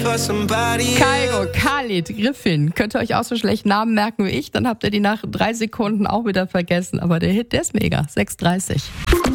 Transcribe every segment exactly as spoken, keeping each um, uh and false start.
Kygo, Khalid, Griffin. Könnt ihr euch auch so schlecht Namen merken wie ich? Dann habt ihr die nach drei Sekunden auch wieder vergessen. Aber der Hit, der ist mega. sechs Uhr dreißig.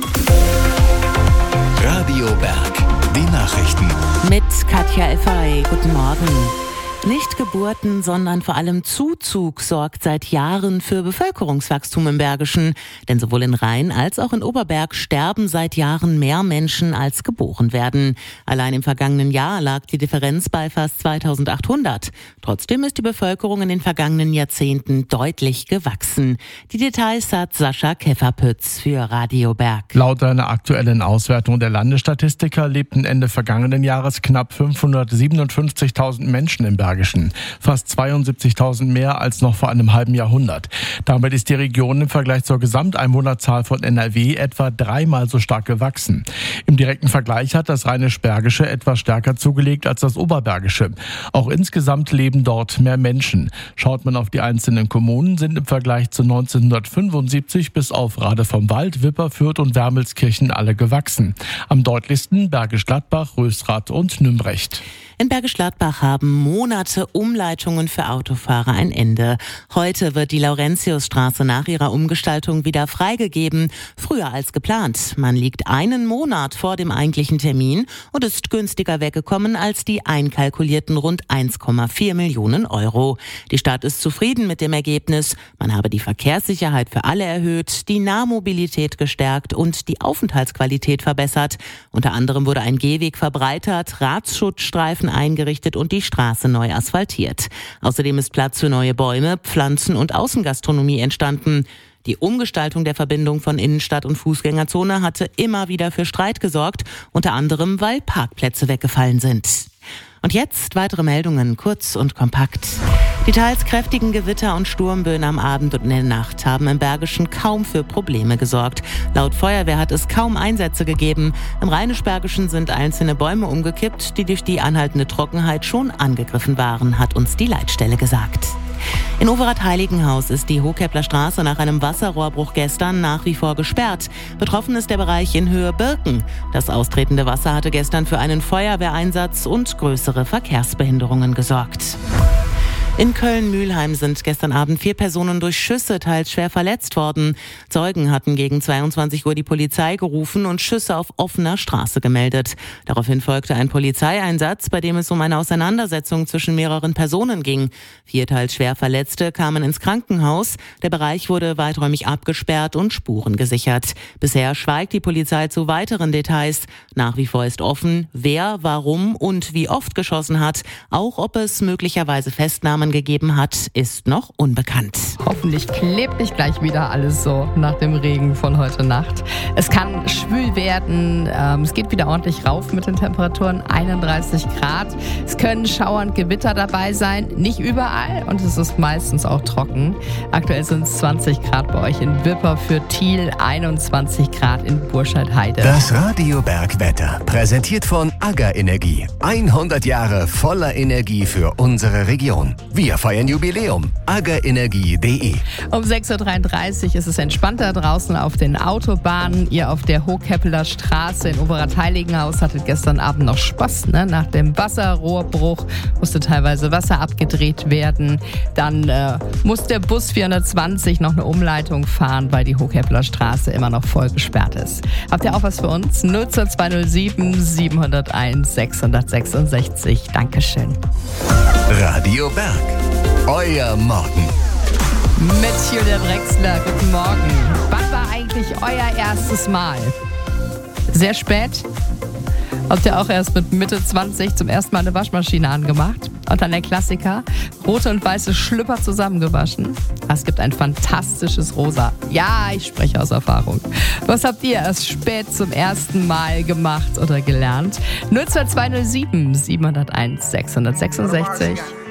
Radio Berg, die Nachrichten. Mit Katja Effay. Guten Morgen. Nicht Geburten, sondern vor allem Zuzug sorgt seit Jahren für Bevölkerungswachstum im Bergischen. Denn sowohl in Rhein als auch in Oberberg sterben seit Jahren mehr Menschen, als geboren werden. Allein im vergangenen Jahr lag die Differenz bei fast zweitausendachthundert. Trotzdem ist die Bevölkerung in den vergangenen Jahrzehnten deutlich gewachsen. Die Details hat Sascha Kefferpütz für Radio Berg. Laut einer aktuellen Auswertung der Landesstatistiker lebten Ende vergangenen Jahres knapp fünfhundertsiebenundfünfzigtausend Menschen im Bergischen. Fast zweiundsiebzigtausend mehr als noch vor einem halben Jahrhundert. Damit ist die Region im Vergleich zur Gesamteinwohnerzahl von N R W etwa dreimal so stark gewachsen. Im direkten Vergleich hat das Rheinisch-Bergische etwas stärker zugelegt als das Oberbergische. Auch insgesamt leben dort mehr Menschen. Schaut man auf die einzelnen Kommunen, sind im Vergleich zu neunzehnhundertfünfundsiebzig bis auf Rade vom Wald, Wipperfürth und Wermelskirchen alle gewachsen. Am deutlichsten Bergisch Gladbach, Rösrath und Nümbrecht. In Bergisch Gladbach haben Monate Umleitungen für Autofahrer ein Ende. Heute wird die Laurentiusstraße nach ihrer Umgestaltung wieder freigegeben, früher als geplant. Man liegt einen Monat vor dem eigentlichen Termin und ist günstiger weggekommen als die einkalkulierten rund eins Komma vier Millionen Euro. Die Stadt ist zufrieden mit dem Ergebnis. Man habe die Verkehrssicherheit für alle erhöht, die Nahmobilität gestärkt und die Aufenthaltsqualität verbessert. Unter anderem wurde ein Gehweg verbreitert, Radsschutzstreifen eingerichtet und die Straße neu asphaltiert. Außerdem ist Platz für neue Bäume, Pflanzen und Außengastronomie entstanden. Die Umgestaltung der Verbindung von Innenstadt und Fußgängerzone hatte immer wieder für Streit gesorgt, unter anderem weil Parkplätze weggefallen sind. Und jetzt weitere Meldungen, kurz und kompakt. Die teils kräftigen Gewitter und Sturmböen am Abend und in der Nacht haben im Bergischen kaum für Probleme gesorgt. Laut Feuerwehr hat es kaum Einsätze gegeben. Im Rheinisch-Bergischen sind einzelne Bäume umgekippt, die durch die anhaltende Trockenheit schon angegriffen waren, hat uns die Leitstelle gesagt. In Overath-Heiligenhaus ist die Hohkeppler Straße nach einem Wasserrohrbruch gestern nach wie vor gesperrt. Betroffen ist der Bereich in Höhe Birken. Das austretende Wasser hatte gestern für einen Feuerwehreinsatz und größere Verkehrsbehinderungen gesorgt. In Köln-Mühlheim sind gestern Abend vier Personen durch Schüsse teils schwer verletzt worden. Zeugen hatten gegen zweiundzwanzig Uhr die Polizei gerufen und Schüsse auf offener Straße gemeldet. Daraufhin folgte ein Polizeieinsatz, bei dem es um eine Auseinandersetzung zwischen mehreren Personen ging. Vier teils schwer Verletzte kamen ins Krankenhaus. Der Bereich wurde weiträumig abgesperrt und Spuren gesichert. Bisher schweigt die Polizei zu weiteren Details. Nach wie vor ist offen, wer, warum und wie oft geschossen hat. Auch ob es möglicherweise Festnahmen gegeben hat, ist noch unbekannt. Hoffentlich klebt nicht gleich wieder alles so nach dem Regen von heute Nacht. Es kann schwül werden, ähm, es geht wieder ordentlich rauf mit den Temperaturen, einunddreißig Grad. Es können Schauer und Gewitter dabei sein, nicht überall und es ist meistens auch trocken. Aktuell sind es zwanzig Grad bei euch in Wipperfürth, Thiel, einundzwanzig Grad in Burscheid-Heide. Das Radio Berg Wetter, präsentiert von AGA Energie. hundert Jahre voller Energie für unsere Region. Wir feiern Jubiläum. aga energie punkt de. Um sechs Uhr dreiunddreißig ist es entspannter draußen auf den Autobahnen. Ihr auf der Hohkeppeler Straße in Overath-Heiligenhaus hattet gestern Abend noch Spaß, ne? Nach dem Wasserrohrbruch musste teilweise Wasser abgedreht werden. Dann äh, muss der Bus vierhundertzwanzig noch eine Umleitung fahren, weil die Hohkeppeler Straße immer noch voll gesperrt ist. Habt ihr auch was für uns? null zwei null sieben sieben null eins sechs sechs sechs. Dankeschön. Radio Berg, euer Morgen. Mit Julia Drexler, guten Morgen. Wann war eigentlich euer erstes Mal? Sehr spät? Habt ihr auch erst mit Mitte zwanzig zum ersten Mal eine Waschmaschine angemacht? Und dann der Klassiker, rote und weiße Schlüpper zusammengewaschen? Es gibt ein fantastisches Rosa. Ja, ich spreche aus Erfahrung. Was habt ihr erst spät zum ersten Mal gemacht oder gelernt? null zwei zwei null sieben sieben null eins sechs sechs sechs.